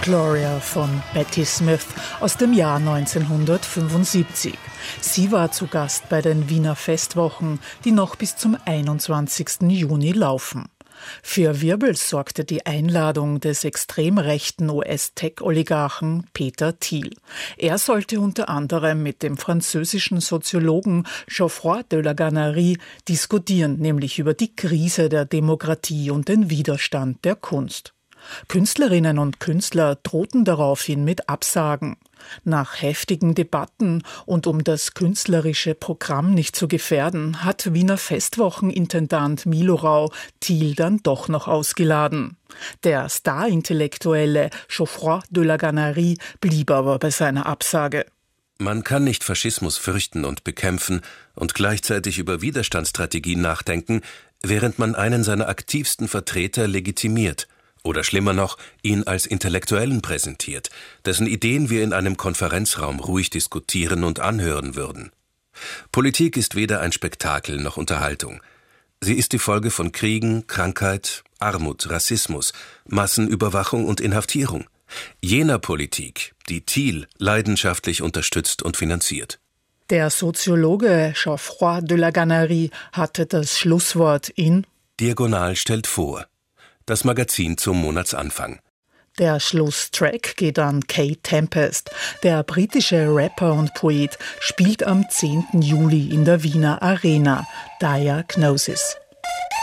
Gloria von Patti Smith aus dem Jahr 1975. Sie war zu Gast bei den Wiener Festwochen, die noch bis zum 21. Juni laufen. Für Wirbel sorgte die Einladung des extrem rechten US-Tech-Oligarchen Peter Thiel. Er sollte unter anderem mit dem französischen Soziologen Geoffroy de la Gannerie diskutieren, nämlich über die Krise der Demokratie und den Widerstand der Kunst. Künstlerinnen und Künstler drohten daraufhin mit Absagen. Nach heftigen Debatten und um das künstlerische Programm nicht zu gefährden, hat Wiener Festwochenintendant Milo Rau Thiel dann doch noch ausgeladen. Der Star-Intellektuelle Geoffroy de la Gannerie blieb aber bei seiner Absage. Man kann nicht Faschismus fürchten und bekämpfen und gleichzeitig über Widerstandsstrategien nachdenken, während man einen seiner aktivsten Vertreter legitimiert. Oder schlimmer noch, ihn als Intellektuellen präsentiert, dessen Ideen wir in einem Konferenzraum ruhig diskutieren und anhören würden. Politik ist weder ein Spektakel noch Unterhaltung. Sie ist die Folge von Kriegen, Krankheit, Armut, Rassismus, Massenüberwachung und Inhaftierung. Jener Politik, die Thiel leidenschaftlich unterstützt und finanziert. Der Soziologe Geoffroy de la Gannerie hatte das Schlusswort in Diagonal stellt vor. Das Magazin zum Monatsanfang. Der Schlusstrack geht an Kate Tempest. Der britische Rapper und Poet spielt am 10. Juli in der Wiener Arena Diagnosis.